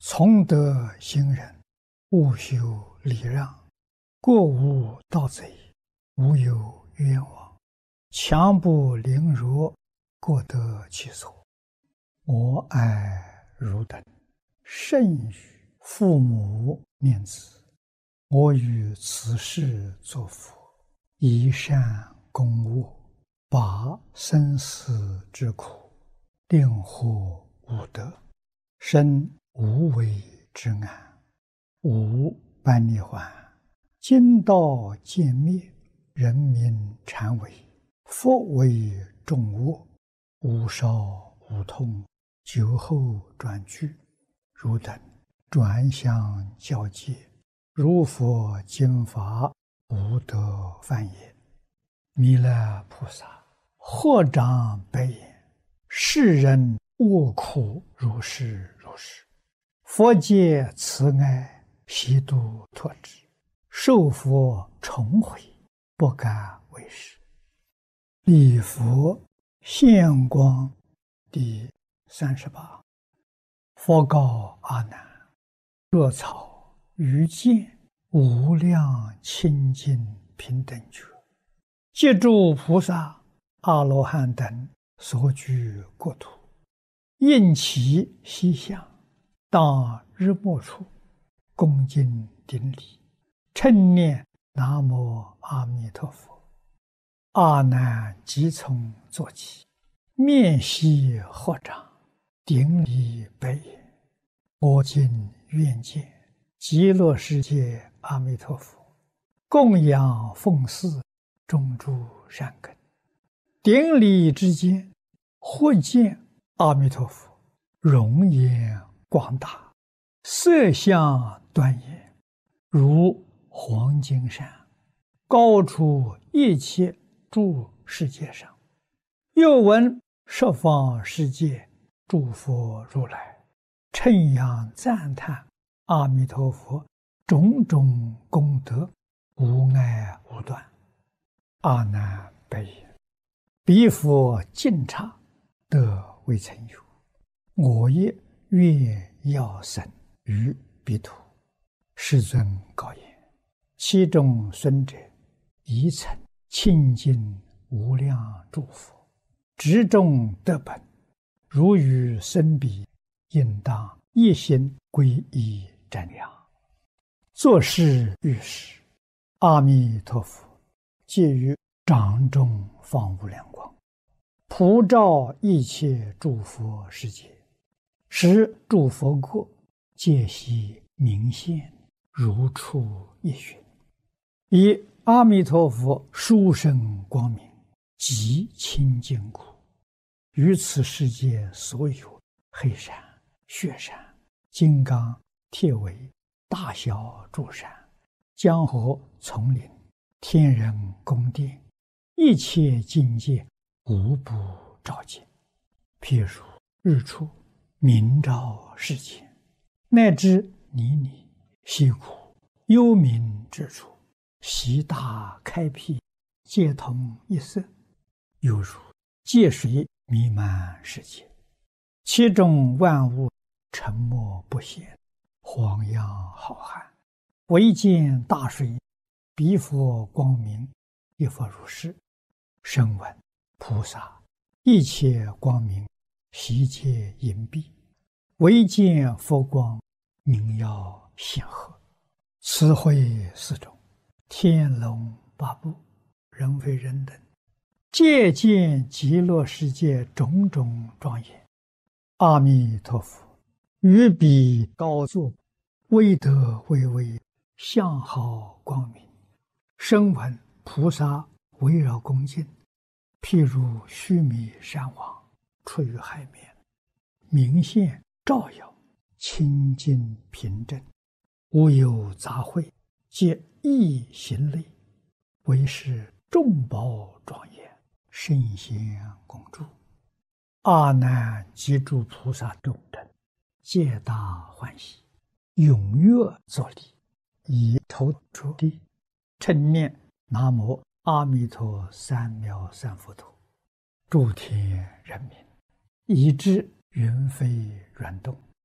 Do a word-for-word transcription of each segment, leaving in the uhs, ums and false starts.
从德行人，务修礼让，过无盗贼，无有冤枉，强不凌辱，各得其所。我爱汝等，甚于父母念子。我于此世作佛，以善供恶，拔生死之苦，令获无得，生无为之安，无般涅槃。今道渐灭，人民禅为，佛为众恶，无少无痛，酒后转句。汝等转向教戒，如佛经法，无得犯也。弥勒菩萨合掌白言：世人恶苦如是如是，佛界慈爱，悉度脱之，受佛重回，不敢为是。礼佛现光第三十八。佛告阿难：若草于见无量清净平等觉，借诸菩萨阿罗汉等所居国土，应其西向，当日没处，恭敬顶礼，称念南无阿弥陀佛。阿难即从坐起，面悉合掌，顶礼白言：我今愿见极乐世界阿弥陀佛，供养奉祀，种诸善根。顶礼之间，或见阿弥陀佛容颜广大，色相端严，如黄金山，高出一切诸世界上。又闻十方世界诸佛如来称扬赞叹阿弥陀佛种种功德，无碍无断。阿难白言：彼佛尽刹，得未曾有。我也愿要生于彼土。世尊告言：其中孙者，宜曾清净无量诸佛，执众得本，如于生彼，应当一心皈依瞻仰。作是遇时，阿弥陀佛借于掌中放无量光，普照一切诸佛世界，使诸佛国皆悉明现，如出一寻。以阿弥陀佛殊胜光明，极清净故，于此世界所有黑山、雪山、金刚、铁围、大小诸山、江河、丛林、天人宫殿，一切境界无不照见。譬如日出明照世间，乃至泥泞溪谷幽冥之处，悉大开辟，皆同一色，犹如界水弥漫世界，其中万物沉默不显，荒洋浩瀚，唯见大水，彼佛光明，亦复如是。声闻菩萨一切光明，悉皆隐蔽，唯见佛光，明耀显赫。此会四种，天龙八部，人非人等，皆见极乐世界种种庄严。阿弥陀佛于彼高坐，威德巍巍，相好光明。声闻菩萨围绕恭敬，譬如须弥山王出于海面，明现照耀，清净平正，无有杂秽，皆一行类，为是众宝庄严，圣贤恭祝。阿难及诸菩萨众等，皆大欢喜，踊跃作礼，以头着地，称念南无阿弥陀三藐三菩提。诸天人民，以知云飞软动，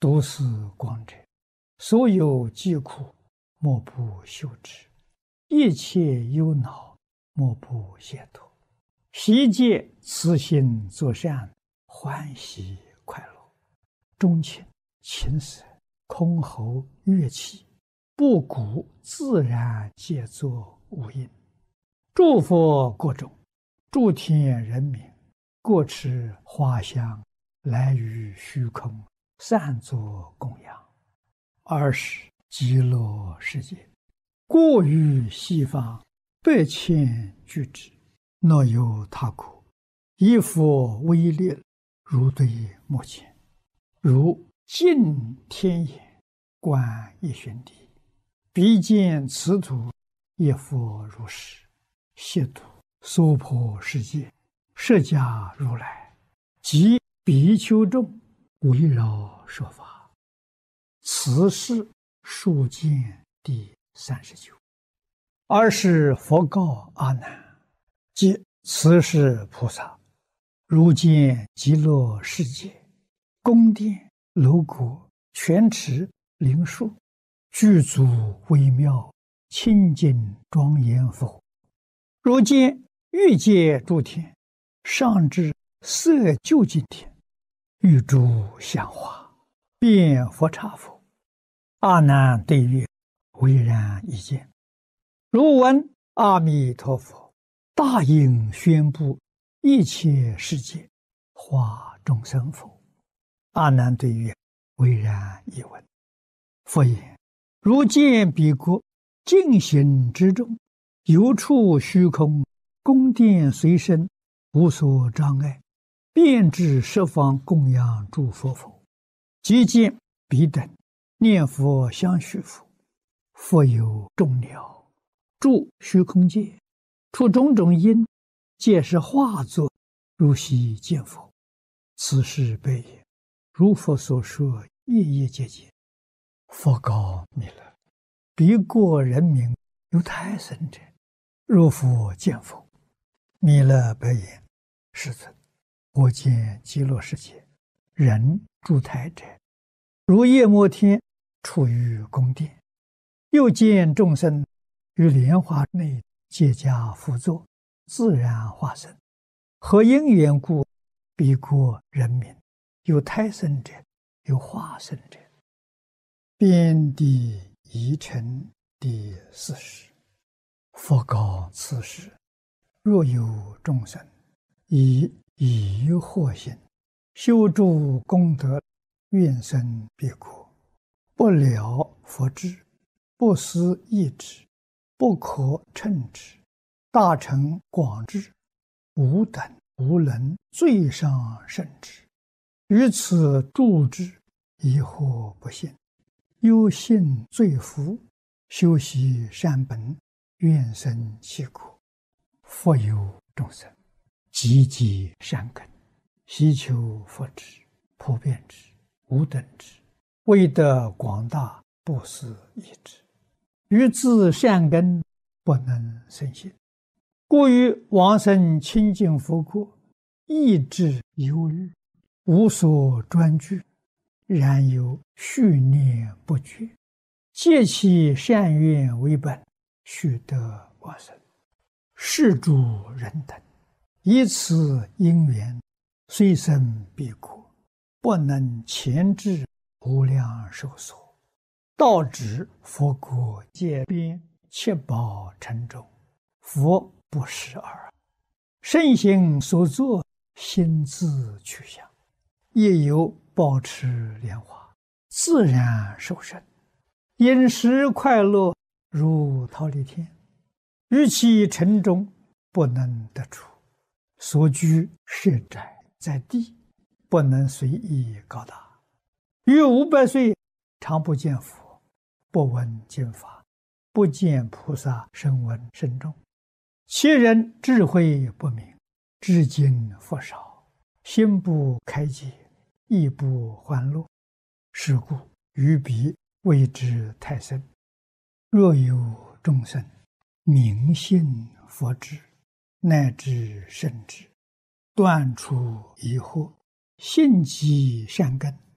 独是光者，所有疾苦，莫不休之；一切忧恼，莫不解脱。悉皆慈心作善，欢喜快乐。钟情、琴瑟、箜篌、乐器，不鼓自然皆作无音。诸佛国中，诸天人民，各持花香，来于虚空，散作供养。二是极乐世界，过于西方，百千俱之，若有他国，以佛威力，如对目前，如尽天眼，观一旬地，必见此土，一佛如是，悉土娑婆世界，释迦如来及比丘众，围绕说法。此是数见第三十九。二是佛告阿难，即此是菩萨，如见极乐世界，宫殿楼阁、泉池、灵树，具足微妙，清净庄严否？如见欲界诸天，上至色究竟天，欲诸香花，遍佛刹否？阿难对曰：唯然一见。如闻阿弥陀佛大应宣布一切世界化众生否？阿难对曰：唯然一闻。佛言：如见彼国净行之中，有处虚空，宫殿随身，无所障碍，遍至十方供养诸佛否？即见彼等念佛相续佛，佛有众鸟住虚空界，出种种因，皆是化作，如悉见佛。此事悲也。如佛所说，夜夜皆见。佛告弥勒：彼国人民有胎生者，若复见否？弥勒白言：世尊，我见极乐世界人住胎者，如夜摩天处于宫殿，又见众生于莲花内皆加辅佐，自然化身。何因缘故？彼国人民有胎生者，有化身者。遍地疑尘第四十。佛告此事：若有众生以疑惑心修诸功德，愿生彼国，不了佛智，不思议之，不可称之，大乘广智，无等无能，最上甚至。于此住之，疑惑不信，忧信罪福，修习善本，愿生其国。佛有众生，积积善根，希求佛智，普遍之，无等之，为得广大，不思议之。于自善根不能生信，故于往生清净佛国，意志忧虑，无所专具，然有续念不绝，借其善愿为本，须得往生。是诸人等以此因缘，虽生彼国，不能前至无量寿所，道指佛国界边，七宝城中，佛不识耳。圣行所作，心自去向，也有保持莲花，自然受生，饮食快乐，如忉利天。于其城中不能得出，所居设宅在地，不能随意高大。于五百岁常不见佛，不闻经法，不见菩萨声闻声众。其人智慧不明，知经佛少，心不开解，意不欢乐。是故于彼谓之太深。若有众生明信佛智，乃至圣智，断除疑惑，信积善根，